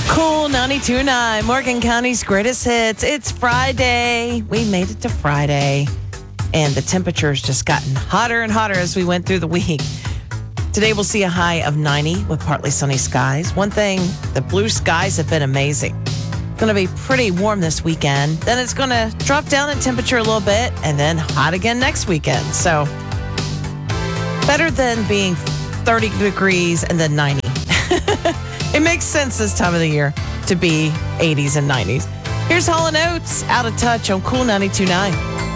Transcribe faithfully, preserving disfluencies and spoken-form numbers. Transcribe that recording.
Cool ninety-two point nine, Morgan County's greatest hits. It's Friday. We made it to Friday. And the temperature's just gotten hotter and hotter as we went through the week. Today we'll see a high of ninety with partly sunny skies. One thing, the blue skies have been amazing. It's going to be pretty warm this weekend. Then it's going to drop down in temperature a little bit and then hot again next weekend. So better than being thirty degrees and then ninety. It makes sense this time of the year to be eighties and nineties. Here's Hall and Oates, Out of Touch on Cool ninety-two point nine.